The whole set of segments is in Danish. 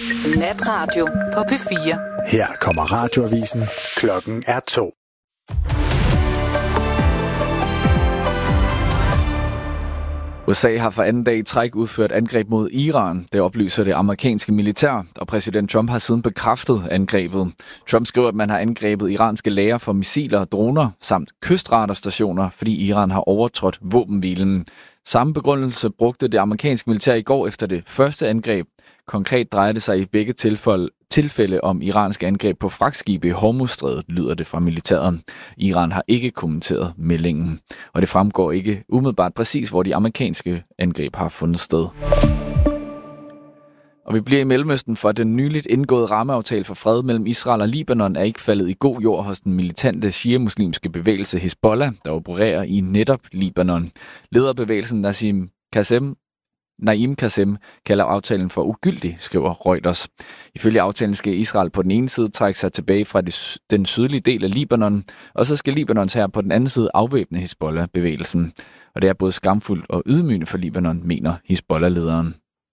Natradio på P4. Her kommer radioavisen. Klokken er 2. USA har for anden dag i træk udført angreb mod Iran. Det oplyser det amerikanske militær, og præsident Trump har siden bekræftet angrebet. Trump skriver, at man har angrebet iranske lagre for missiler og droner samt kystradarstationer, fordi Iran har overtrådt våbenhvilen. Samme begrundelse brugte det amerikanske militær i går efter det første angreb. Konkret drejer det sig i begge tilfælde om iranske angreb på fragtskibe i Hormuzstrædet, lyder det fra militæret. Iran har ikke kommenteret meldingen, og det fremgår ikke umiddelbart præcis, hvor de amerikanske angreb har fundet sted. Og vi bliver i Mellemøsten, for den nyligt indgåede rammeaftale for fred mellem Israel og Libanon er ikke faldet i god jord hos den militante shia-muslimske bevægelse Hizbollah, der opererer i netop Libanon. Lederbevægelsen Naim Qasem kalder aftalen for ugyldig, skriver Reuters. Ifølge aftalen skal Israel på den ene side trække sig tilbage fra den sydlige del af Libanon, og så skal Libanons hær på den anden side afvæbne Hizbollah-bevægelsen. Og det er både skamfuldt og ydmygende for Libanon, mener Hizbollah-lederen.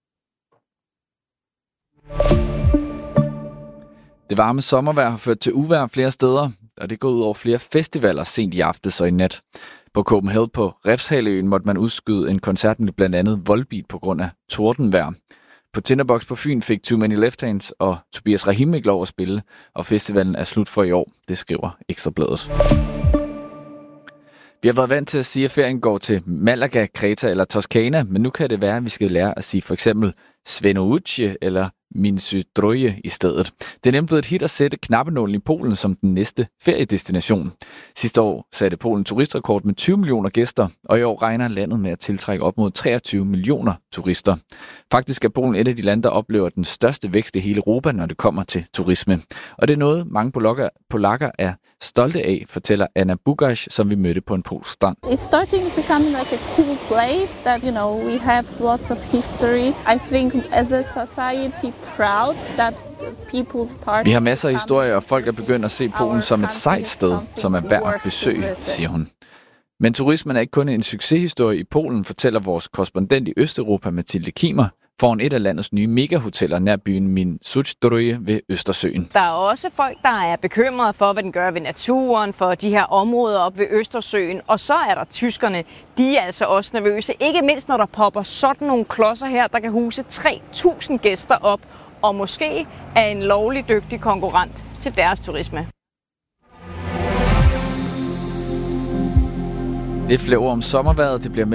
Det varme sommervejr har ført til uvejr flere steder, og det går ud over flere festivaler sent i aftes og i nat. På Copenhagen på Refshaleøen måtte man udskyde en koncert med blandt andet Volbeat på grund af tordenvejr. På Tinderbox på Fyn fik Too Many Left Hands og Tobias Rahim ikke lov at spille, og festivalen er slut for i år, det skriver Ekstra Bladet. Vi har været vant til at sige, at ferien går til Malaga, Kreta eller Toskana, men nu kan det være, at vi skal lære at sige for eksempel Svenoujscie eller Międzyzdroje i stedet. Det er nemt blevet et hit at sætte knappenålen i Polen som den næste feriedestination. Sidste år satte Polen turistrekord med 20 millioner gæster, og i år regner landet med at tiltrække op mod 23 millioner turister. Faktisk er Polen et af de lande, der oplever den største vækst i hele Europa, når det kommer til turisme. Og det er noget, mange polakker er stolte af, fortæller Anna Bugash, som vi mødte på en polsk strand. It's starting becoming like a cool place that, we have lots of history. I think as a society proud that people start. Vi har masser af historier, og folk er begyndt at se Polen som et sejt sted, som er værd at besøge, siger hun. Men turismen er ikke kun en succeshistorie i Polen, fortæller vores korrespondent i Østeuropa, Mathilde Kimer, foran et af landets nye megahoteller nær byen Międzyzdroje ved Østersøen. Der er også folk, der er bekymrede for, hvad den gør ved naturen, for de her områder op ved Østersøen. Og så er der tyskerne. De er altså også nervøse. Ikke mindst, når der popper sådan nogle klodser her, der kan huse 3.000 gæster op. Og måske er en lovlig dygtig konkurrent til deres turisme. Lidt flere ord om sommervejret. Det bliver